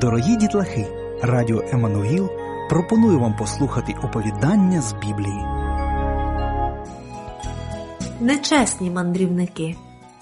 Дорогі дітлахи, Радіо Еммануїл пропонує вам послухати оповідання з Біблії. Нечесні мандрівники.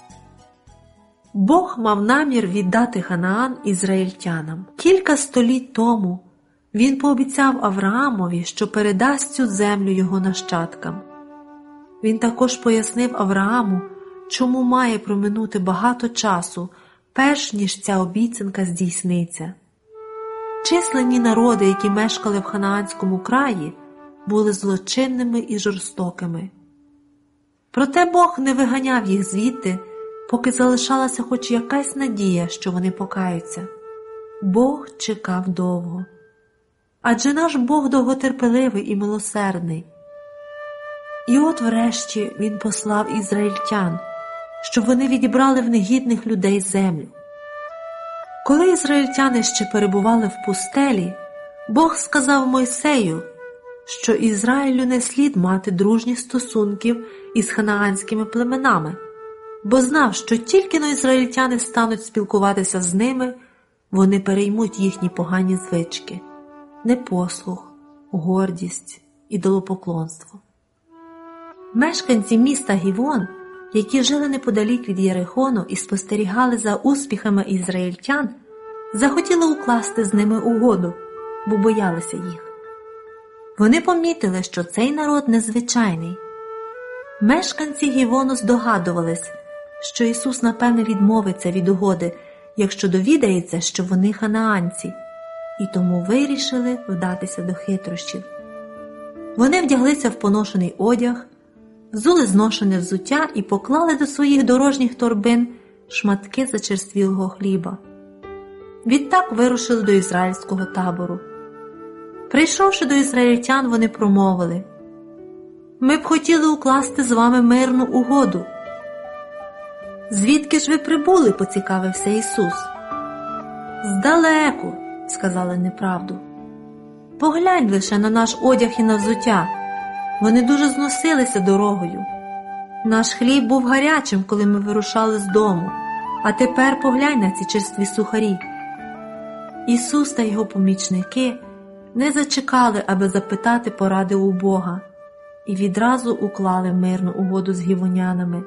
Бог мав намір віддати Ханаан ізраїльтянам. Кілька століть тому він пообіцяв Авраамові, що передасть цю землю його нащадкам. Він також пояснив Аврааму, чому має проминути багато часу, перш ніж ця обіцянка здійсниться. Численні народи, які мешкали в Ханаанському краї, були злочинними і жорстокими. Проте Бог не виганяв їх звідти, поки залишалася хоч якась надія, що вони покаються. Бог чекав довго. Адже наш Бог довготерпеливий і милосердний. І от врешті Він послав ізраїльтян, щоб вони відібрали в негідних людей землю. Коли ізраїльтяни ще перебували в пустелі, Бог сказав Мойсею, що Ізраїлю не слід мати дружніх стосунків із ханаанськими племенами, бо знав, що тільки-но ізраїльтяни стануть спілкуватися з ними, вони переймуть їхні погані звички – непослух, гордість, ідолопоклонство. Мешканці міста Гівон, які жили неподалік від Єрихону і спостерігали за успіхами ізраїльтян, захотіли укласти з ними угоду, бо боялися їх. Вони помітили, що цей народ незвичайний. Мешканці Гівону здогадувались, що Ісус, напевне, відмовиться від угоди, якщо довідається, що вони ханаанці, і тому вирішили вдатися до хитрощів. Вони вдяглися в поношений одяг, взули зношене взуття і поклали до своїх дорожніх торбин шматки зачерствілого хліба. Відтак вирушили до ізраїльського табору. Прийшовши до ізраїльтян, вони промовили: «Ми б хотіли укласти з вами мирну угоду». «Звідки ж ви прибули?» – поцікавився Ісус. «Здалеку», – сказали неправду. «Поглянь лише на наш одяг і на взуття. Вони дуже зносилися дорогою. Наш хліб був гарячим, коли ми вирушали з дому, а тепер поглянь на ці черстві сухарі». Ісус та його помічники не зачекали, аби запитати поради у Бога, і відразу уклали мирну угоду з гівонянами.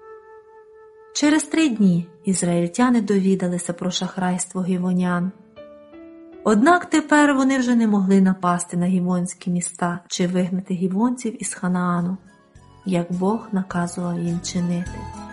Через 3 дні ізраїльтяни довідалися про шахрайство гівонян. Однак тепер вони вже не могли напасти на гівонські міста чи вигнати гівонців із Ханаану, як Бог наказував їм чинити.